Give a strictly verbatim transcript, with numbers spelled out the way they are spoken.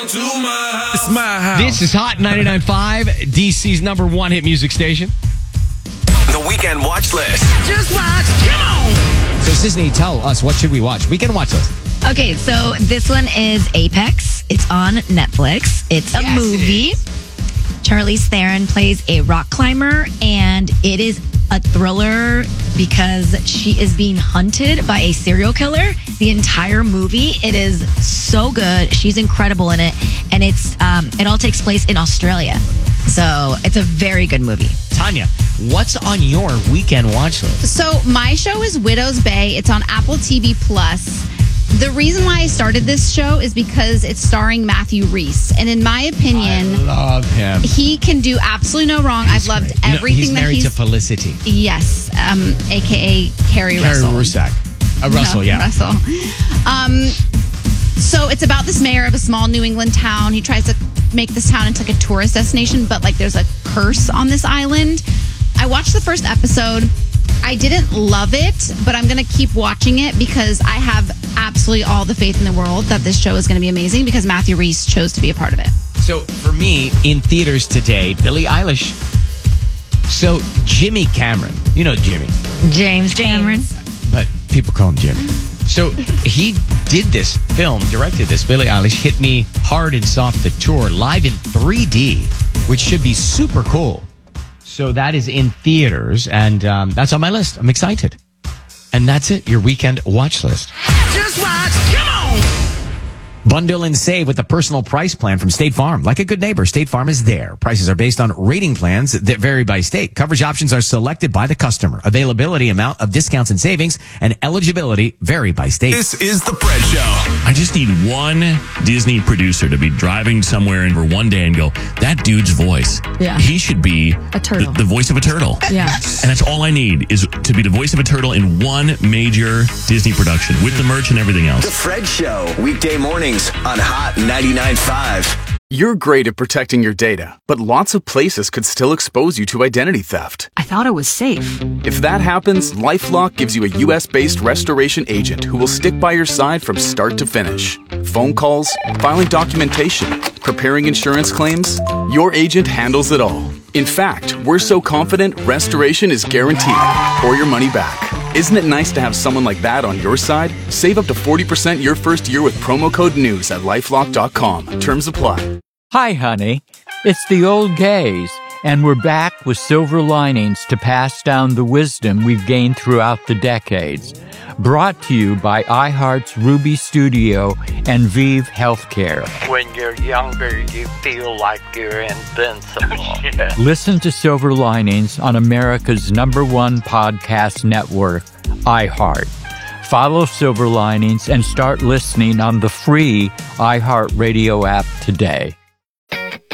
to my house. It's my house. This is Hot ninety-nine point five, D C's number one hit music station. The Weekend Watch List. Just watch. Come on. So, Sisney, tell us, what should we watch? Weekend Watch List. Okay, so this one is Apex. It's on Netflix. It's a Yes, movie. it Charlize Theron plays a rock climber, and it is a thriller because she is being hunted by a serial killer the entire movie. It is so good. She's incredible in it, and it's um, it all takes place in Australia. So it's a very good movie. Tanya, what's on your Weekend Watch List? So my show is Widow's Bay. It's on Apple T V Plus. The reason why I started this show is because it's starring Matthew Rhys. And in my opinion, I love him. he can do absolutely no wrong. I've loved No, everything he's that married he's... to Felicity. Yes, um, a k a. Carrie Carrie Russell. Rusak. Uh, Russell, No, yeah. Russell. Um, so it's about this mayor of a small New England town. He tries to make this town into like a tourist destination, but like there's a curse on this island. I watched the first episode. I didn't love it, but I'm going to keep watching it because I have absolutely all the faith in the world that this show is going to be amazing because Matthew Rhys chose to be a part of it. So for me, in theaters today, Billie Eilish. So Jimmy Cameron, you know Jimmy, James Cameron. but people call him Jimmy. So he did this film, directed this. Billie Eilish hit me hard and soft the tour live in three D, which should be super cool. So that is in theaters, and um, that's on my list. I'm excited. And that's it, your Weekend Watch List. Just watch. Come on. Bundle and save with the personal price plan from State Farm. Like a good neighbor, State Farm is there. Prices are based on rating plans that vary by state. Coverage options are selected by the customer. Availability, amount of discounts and savings, and eligibility vary by state. This is The Fred Show. I just need one Disney producer to be driving somewhere in for one day and go, that dude's voice. Yeah. He should be A turtle. The, the voice of a turtle. Yeah. And that's all I need is to be the voice of a turtle in one major Disney production with the merch and everything The else. Fred Show. Weekday mornings on Hot ninety-nine point five. You're great at protecting your data, but lots of places could still expose you to identity theft. I thought it was safe. If that happens, LifeLock gives you a U S-based restoration agent who will stick by your side from start to finish. Phone calls, filing documentation, preparing insurance claims, your agent handles it all. In fact, we're so confident restoration is guaranteed or your money back. Isn't it nice to have someone like that on your side? Save up to forty percent your first year with promo code NEWS at lifelock dot com. Terms apply. Hi, honey. It's the old gays, and we're back with silver linings to pass down the wisdom we've gained throughout the decades. Brought to you by iHeart's Ruby Studio and Vive Healthcare. When you're younger, you feel like you're invincible. Yeah. Listen to Silver Linings on America's number one podcast network, iHeart. Follow Silver Linings and start listening on the free iHeartRadio app today.